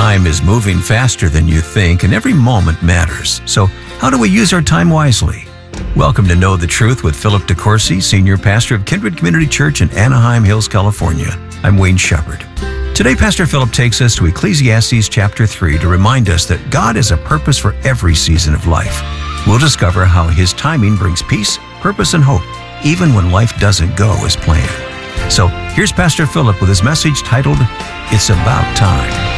Time is moving faster than you think, and every moment matters. So, how do we use our time wisely? Welcome to Know the Truth with Philip DeCourcy, Senior Pastor of Kindred Community Church in Anaheim Hills, California. I'm Wayne Shepherd. Today, Pastor Philip takes us to Ecclesiastes chapter 3 to remind us that God has a purpose for every season of life. We'll discover how His timing brings peace, purpose, and hope, even when life doesn't go as planned. So, here's Pastor Philip with his message titled, It's About Time.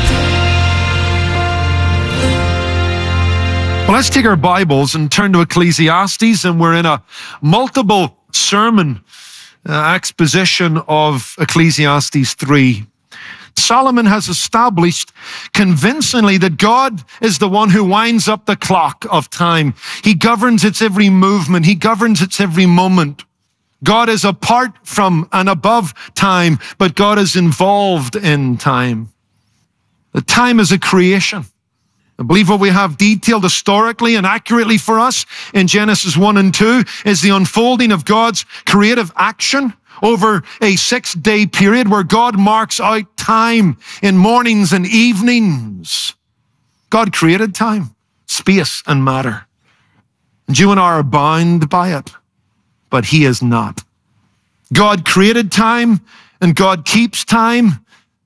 Well, let's take our Bibles and turn to Ecclesiastes, and we're in a multiple sermon exposition of Ecclesiastes 3. Solomon has established convincingly that God is the one who winds up the clock of time. He governs its every movement. He governs its every moment. God is apart from and above time, but God is involved in time. The time is a creation. I believe what we have detailed historically and accurately for us in Genesis 1 and 2 is the unfolding of God's creative action over a 6-day period where God marks out time in mornings and evenings. God created time, space, and matter. And you and I are bound by it, but He is not. God created time and God keeps time.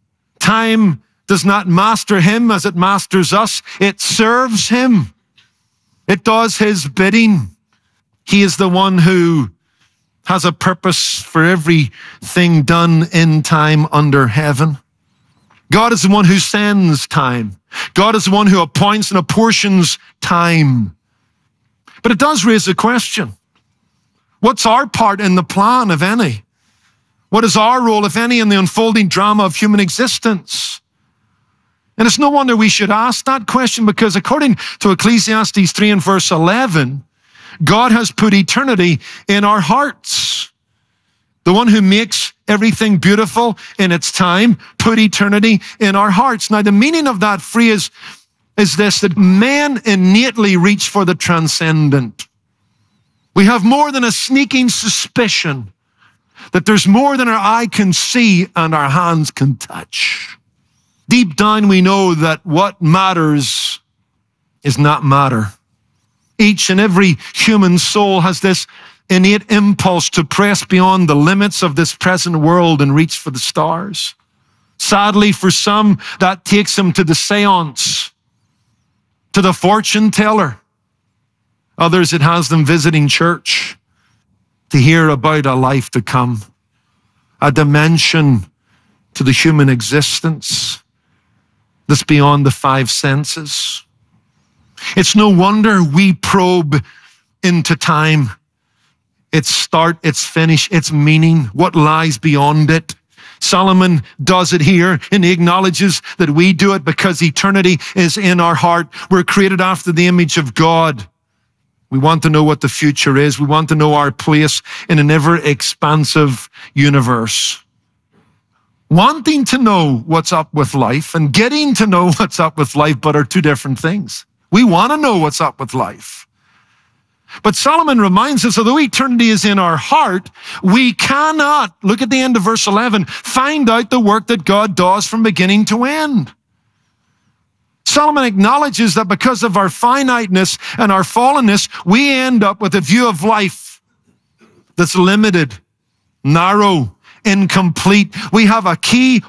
Time does not master Him as it masters us. It serves Him. It does His bidding. He is the one who has a purpose for everything done in time under heaven. God is the one who sends time. God is the one who appoints and apportions time. But it does raise a question. What's our part in the plan, if any? What is our role, if any, in the unfolding drama of human existence? And it's no wonder we should ask that question, because according to Ecclesiastes 3 and verse 11, God has put eternity in our hearts. The one who makes everything beautiful in its time put eternity in our hearts. Now, the meaning of that phrase is this, that men innately reach for the transcendent. We have more than a sneaking suspicion that there's more than our eye can see and our hands can touch. Deep down, we know that what matters is not matter. Each and every human soul has this innate impulse to press beyond the limits of this present world and reach for the stars. Sadly, for some, that takes them to the seance, to the fortune teller. Others, it has them visiting church to hear about a life to come, a dimension to the human existence that's beyond the five senses. It's no wonder we probe into time, its start, its finish, its meaning, what lies beyond it. Solomon does it here, and he acknowledges that we do it because eternity is in our heart. We're created after the image of God. We want to know what the future is. We want to know our place in an ever-expansive universe. Wanting to know what's up with life and getting to know what's up with life, but are two different things. We want to know what's up with life. But Solomon reminds us, although eternity is in our heart, we cannot, look at the end of verse 11, find out the work that God does from beginning to end. Solomon acknowledges that because of our finiteness and our fallenness, we end up with a view of life that's limited, narrow, incomplete. We have a key